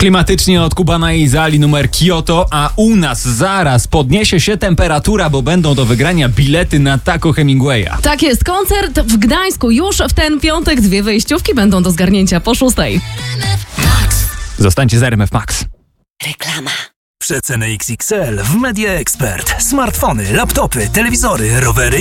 Klimatycznie od Kubana i Zali numer Kyoto, a u nas zaraz podniesie się temperatura, bo będą do wygrania bilety na Taco Hemingwaya. Tak jest, koncert w Gdańsku już w ten piątek. 2 wejściówki będą do zgarnięcia po 6:00. Zostańcie z RMF Max. Reklama. Przeceny XXL w Media Expert. Smartfony, laptopy, telewizory, rowery